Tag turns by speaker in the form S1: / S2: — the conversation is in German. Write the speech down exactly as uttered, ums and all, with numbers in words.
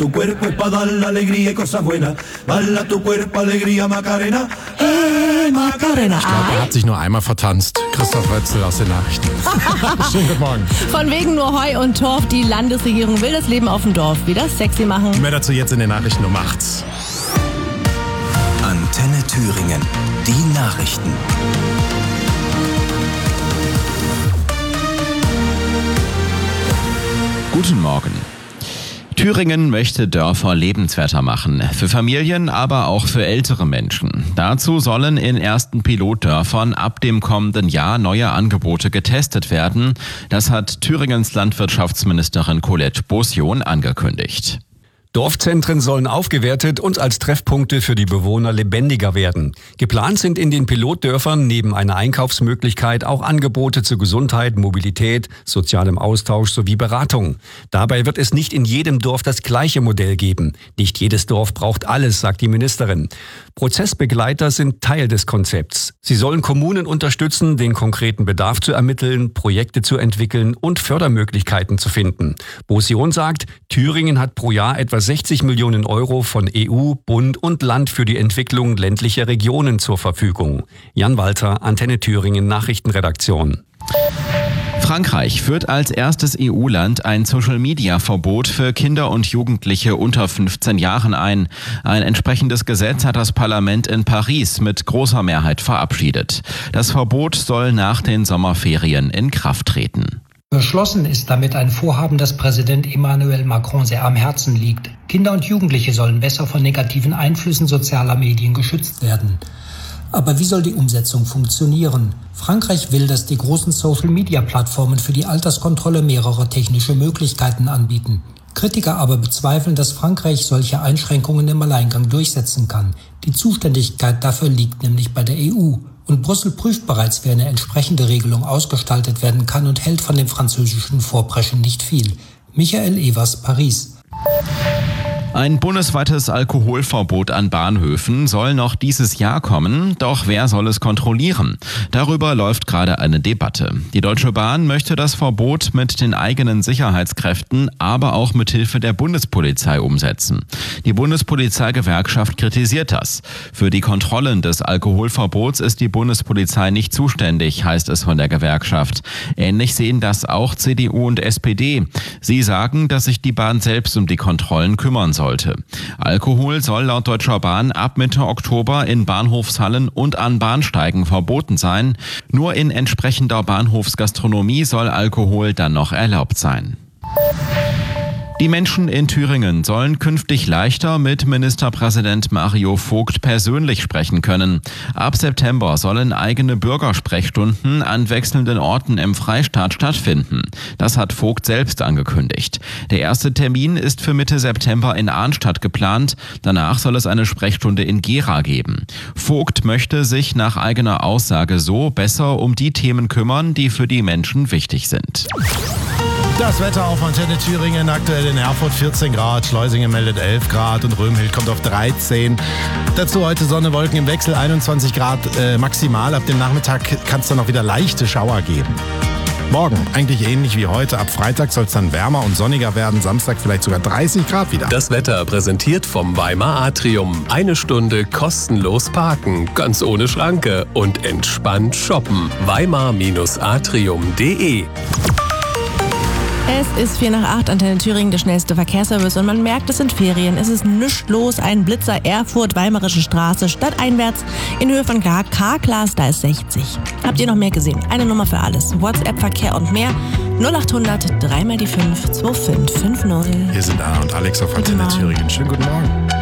S1: Tu cuerpo es pa' dar la alegría y cosas buenas. Bala tu cuerpo, alegría, Macarena. Hey, Macarena.
S2: Ich glaube, er hat sich nur einmal vertanzt. Christoph Wötzel aus den Nachrichten. Schönen guten Morgen.
S3: Von wegen nur Heu und Torf. Die Landesregierung will das Leben auf dem Dorf wieder sexy machen.
S2: Mehr dazu jetzt in den Nachrichten um acht.
S4: Antenne Thüringen. Die Nachrichten. Guten Morgen. Thüringen möchte Dörfer lebenswerter machen. Für Familien, aber auch für ältere Menschen. Dazu sollen in ersten Pilotdörfern ab dem kommenden Jahr neue Angebote getestet werden. Das hat Thüringens Landwirtschaftsministerin Colette Beaussion angekündigt.
S5: Dorfzentren sollen aufgewertet und als Treffpunkte für die Bewohner lebendiger werden. Geplant sind in den Pilotdörfern neben einer Einkaufsmöglichkeit auch Angebote zu Gesundheit, Mobilität, sozialem Austausch sowie Beratung. Dabei wird es nicht in jedem Dorf das gleiche Modell geben. Nicht jedes Dorf braucht alles, sagt die Ministerin. Prozessbegleiter sind Teil des Konzepts. Sie sollen Kommunen unterstützen, den konkreten Bedarf zu ermitteln, Projekte zu entwickeln und Fördermöglichkeiten zu finden. Beaussion sagt, Thüringen hat pro Jahr etwa sechzig Millionen Euro von E U, Bund und Land für die Entwicklung ländlicher Regionen zur Verfügung. Jan Walter, Antenne Thüringen Nachrichtenredaktion.
S4: Frankreich führt als erstes E U-Land ein Social-Media-Verbot für Kinder und Jugendliche unter fünfzehn Jahren ein. Ein entsprechendes Gesetz hat das Parlament in Paris mit großer Mehrheit verabschiedet. Das Verbot soll nach den Sommerferien in Kraft treten.
S6: Beschlossen ist damit ein Vorhaben, das Präsident Emmanuel Macron sehr am Herzen liegt. Kinder und Jugendliche sollen besser von negativen Einflüssen sozialer Medien geschützt werden. Aber wie soll die Umsetzung funktionieren? Frankreich will, dass die großen Social-Media-Plattformen für die Alterskontrolle mehrere technische Möglichkeiten anbieten. Kritiker aber bezweifeln, dass Frankreich solche Einschränkungen im Alleingang durchsetzen kann. Die Zuständigkeit dafür liegt nämlich bei der E U. Und Brüssel prüft bereits, wie eine entsprechende Regelung ausgestaltet werden kann und hält von dem französischen Vorpreschen nicht viel. Michael Evers, Paris.
S4: Ein bundesweites Alkoholverbot an Bahnhöfen soll noch dieses Jahr kommen, doch wer soll es kontrollieren? Darüber läuft gerade eine Debatte. Die Deutsche Bahn möchte das Verbot mit den eigenen Sicherheitskräften, aber auch mit Hilfe der Bundespolizei umsetzen. Die Bundespolizeigewerkschaft kritisiert das. Für die Kontrollen des Alkoholverbots ist die Bundespolizei nicht zuständig, heißt es von der Gewerkschaft. Ähnlich sehen das auch C D U und S P D. Sie sagen, dass sich die Bahn selbst um die Kontrollen kümmern soll. Sollte. Alkohol soll laut Deutscher Bahn ab Mitte Oktober in Bahnhofshallen und an Bahnsteigen verboten sein. Nur in entsprechender Bahnhofsgastronomie soll Alkohol dann noch erlaubt sein. Die Menschen in Thüringen sollen künftig leichter mit Ministerpräsident Mario Vogt persönlich sprechen können. Ab September sollen eigene Bürgersprechstunden an wechselnden Orten im Freistaat stattfinden. Das hat Vogt selbst angekündigt. Der erste Termin ist für Mitte September in Arnstadt geplant. Danach soll es eine Sprechstunde in Gera geben. Vogt möchte sich nach eigener Aussage so besser um die Themen kümmern, die für die Menschen wichtig sind.
S2: Das Wetter auf Antenne Thüringen, aktuell in Erfurt vierzehn Grad, Schleusingen meldet elf Grad und Römhild kommt auf dreizehn. Dazu heute Sonne, Wolken im Wechsel, einundzwanzig Grad äh, maximal. Ab dem Nachmittag kann es dann auch wieder leichte Schauer geben. Morgen eigentlich ähnlich wie heute. Ab Freitag soll es dann wärmer und sonniger werden. Samstag vielleicht sogar dreißig Grad wieder.
S7: Das Wetter präsentiert vom Weimar Atrium. Eine Stunde kostenlos parken, ganz ohne Schranke und entspannt shoppen. weimar Atrium punkt de.
S3: Es ist vier nach acht, Antenne Thüringen, der schnellste Verkehrsservice und man merkt, es sind Ferien. Es ist nichts los, ein Blitzer Erfurt, Weimarische Straße, stadteinwärts in Höhe von K-Class, da ist sechzig. Habt ihr noch mehr gesehen? Eine Nummer für alles. WhatsApp, Verkehr und mehr. null achthundert, drei mal die fünf, zwei fünf fünf null.
S2: Hier sind Anna und Alex auf Antenne Thüringen. Schönen guten Morgen.